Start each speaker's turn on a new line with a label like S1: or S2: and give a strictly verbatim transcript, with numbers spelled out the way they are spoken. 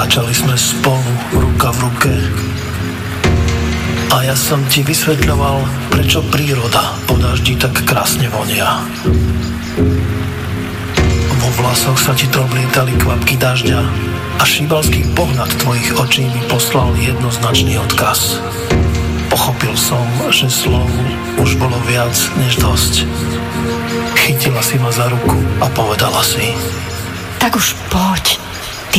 S1: Kráčali sme spolu, ruka v ruke. A ja som ti vysvetľoval, prečo príroda po daždi tak krásne vonia. Vo vlasoch sa ti troblietali kvapky dažďa a šibalský pohľad tvojich očí mi poslal jednoznačný odkaz. Pochopil som, že slov už bolo viac než dosť. Chytila si ma za ruku a povedala si:
S2: Tak už poď.